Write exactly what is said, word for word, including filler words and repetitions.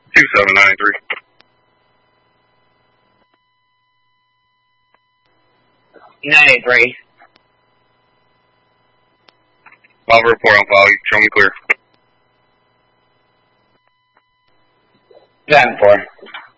two seven nine three. nine eight three. I'll report on file. Show me clear. ten four.